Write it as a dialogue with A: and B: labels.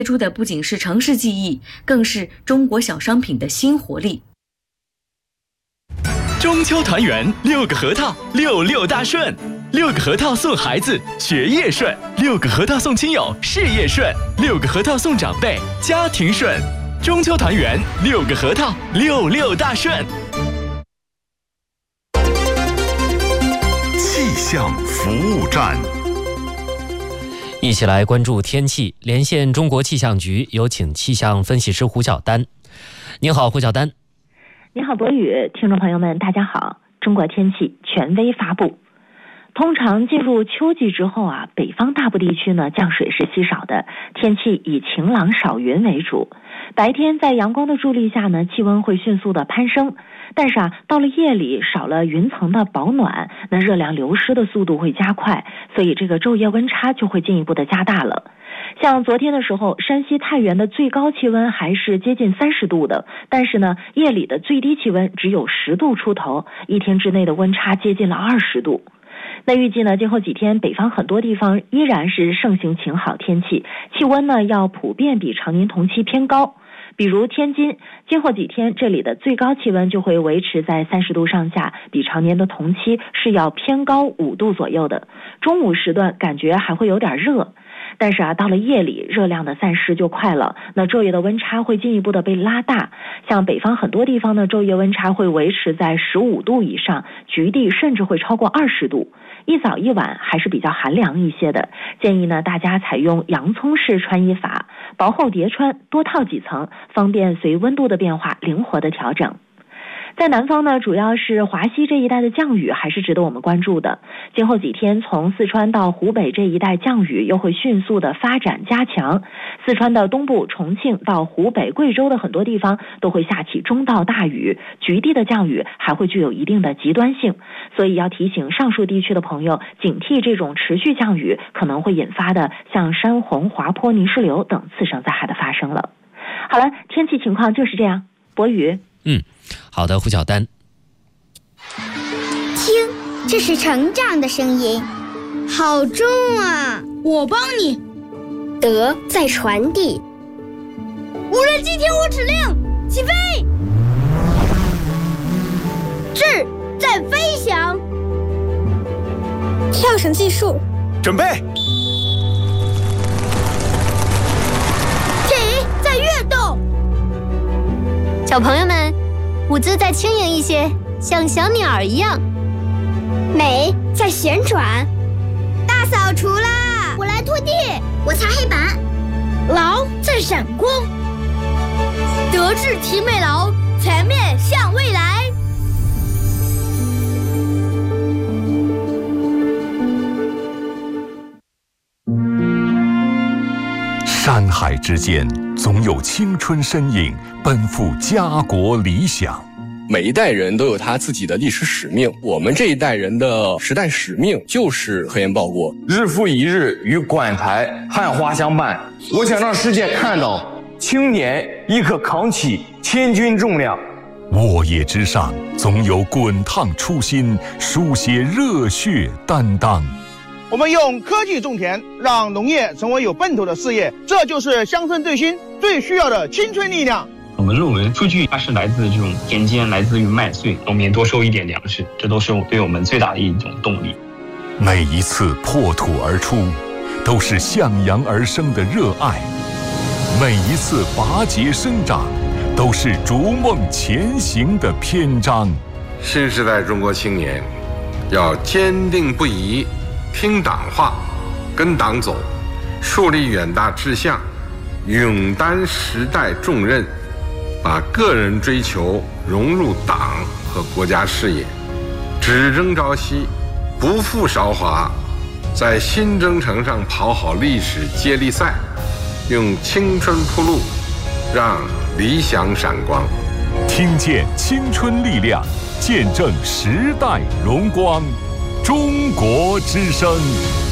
A: 推出的不仅是城市记忆，更是中国小商品的新活力。
B: 中秋团圆，6个核桃，66大顺，6个核桃送孩子学业顺，6个核桃送亲友事业顺，6个核桃送长辈家庭顺。中秋团圆，6个核桃，66大顺。
C: 气象服务站，
D: 一起来关注天气。连线中国气象局，有请气象分析师胡晓丹。您好，胡晓丹。
E: 你好，博宇，听众朋友们，大家好。中国天气权威发布。通常进入秋季之后北方大部地区呢降水是稀少的，天气以晴朗少云为主。白天在阳光的助力下呢，气温会迅速的攀升，但是到了夜里少了云层的保暖，那热量流失的速度会加快，所以这个昼夜温差就会进一步的加大了。像昨天的时候，山西太原的最高气温还是接近30度的，但是呢，夜里的最低气温只有10度出头，一天之内的温差接近了20度。那预计呢，今后几天北方很多地方依然是盛行晴好天气，气温呢要普遍比常年同期偏高。比如天津，今后几天这里的最高气温就会维持在30度上下，比常年的同期是要偏高5度左右的。中午时段感觉还会有点热，但是到了夜里热量的散失就快了，那昼夜的温差会进一步的被拉大。像北方很多地方呢，昼夜温差会维持在15度以上，局地甚至会超过20度。一早一晚还是比较寒凉一些的，建议呢大家采用洋葱式穿衣法，薄厚叠穿，多套几层，方便随温度的变化灵活的调整。在南方呢，主要是华西这一带的降雨还是值得我们关注的。今后几天从四川到湖北这一带降雨又会迅速的发展加强，四川的东部、重庆到湖北、贵州的很多地方都会下起中到大雨，局地的降雨还会具有一定的极端性，所以要提醒上述地区的朋友警惕这种持续降雨可能会引发的像山洪、滑坡、泥石流等次生灾害的发生了。好了，天气情况就是这样。博宇。
D: 好的，胡晓丹。
F: 听，这是成长的声音，好重啊！
G: 我帮你。
F: 德在传递。
G: 无人机听我指令，起飞。智在飞翔。
F: 跳绳计数。
C: 准备。
G: 体在跃动。
H: 小朋友们，舞姿再轻盈一些，像小鸟一样。
F: 美在旋转。
G: 大扫除啦！
F: 我来拖地，我擦黑板。
G: 劳在闪光。德智体美劳，全面向未来。
C: 山海之间，总有青春身影奔赴家国理想。
I: 每一代人都有他自己的历史使命，我们这一代人的时代使命就是科研报国。
J: 日复一日与馆台汉花相伴，我想让世界看到青年亦可扛起千钧重量。
C: 沃野之上，总有滚烫初心，书写热血担当。
K: 我们用科技种田，让农业成为有奔头的事业，这就是乡村振兴最需要的青春力量。
L: 我们认为数据它是来自这种田间，来自于麦穗，农民多收一点粮食，这都是对我们最大的一种动力。
C: 每一次破土而出，都是向阳而生的热爱；每一次拔节生长，都是逐梦前行的篇章。
M: 新时代中国青年要坚定不移听党话，跟党走，树立远大志向，勇担时代重任，把个人追求融入党和国家事业，只争朝夕，不负韶华，在新征程上跑好历史接力赛，用青春铺路，让理想闪光。
C: 听见青春力量，见证时代荣光。中国之声。